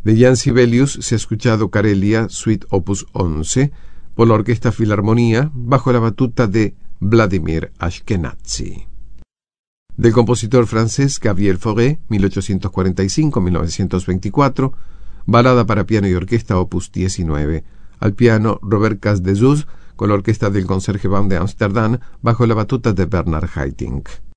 De Jan Sibelius se ha escuchado Karelia, Suite Opus 11, por la Orquesta Filarmonía, bajo la batuta de Vladimir Ashkenazy. Del compositor francés Gabriel Fauré, 1845-1924, balada para piano y orquesta Opus 19. Al piano, Robert Casdezuz, con la Orquesta del Concertgebouw de Ámsterdam, bajo la batuta de Bernard Haitink.